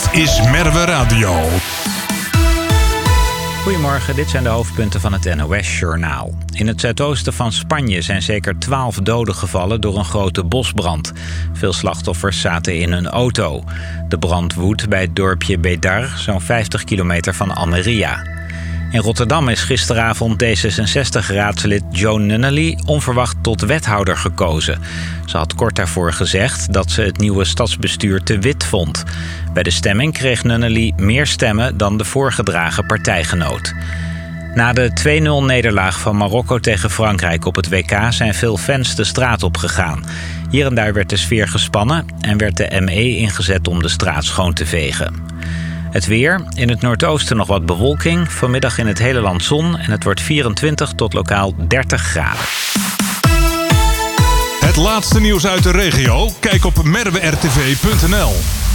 Dit is Merwe Radio. Goedemorgen, dit zijn de hoofdpunten van het NOS-journaal. In het zuidoosten van Spanje zijn zeker 12 doden gevallen door een grote bosbrand. Veel slachtoffers zaten in hun auto. De brand woedt bij het dorpje Bedar, zo'n 50 kilometer van Almería. In Rotterdam is gisteravond D66-raadslid Joan Nunnally onverwacht tot wethouder gekozen. Ze had kort daarvoor gezegd dat ze het nieuwe stadsbestuur te wit vond. Bij de stemming kreeg Nunnally meer stemmen dan de voorgedragen partijgenoot. Na de 2-0-nederlaag van Marokko tegen Frankrijk op het WK zijn veel fans de straat opgegaan. Hier en daar werd de sfeer gespannen en werd de ME ingezet om de straat schoon te vegen. Het weer. In het noordoosten nog wat bewolking. Vanmiddag in het hele land zon en het wordt 24 tot lokaal 30 graden. Het laatste nieuws uit de regio? Kijk op merwertv.nl.